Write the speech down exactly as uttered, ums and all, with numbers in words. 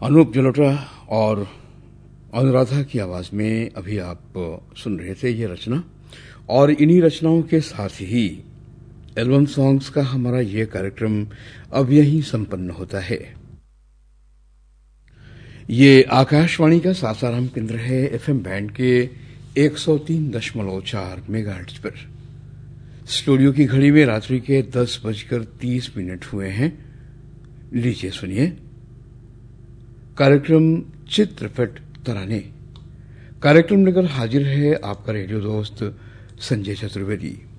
अनूप जलोटा और अनुराधा की आवाज में अभी आप सुन रहे थे ये रचना, और इन्हीं रचनाओं के साथ ही एल्बम सॉन्ग्स का हमारा ये कार्यक्रम अब यहीं संपन्न होता है। ये आकाशवाणी का सासाराम केंद्र है, एफएम बैंड के एक सौ तीन दशमलव चार मेगाहर्ट्ज पर। स्टूडियो की घड़ी में रात्रि के दस बजकर तीस मिनट हुए हैं। लीजिए सुनिए कार्यक्रम चित्रपट तराने। कार्यक्रम लेकर हाजिर है आपका रेडियो दोस्त संजय चतुर्वेदी।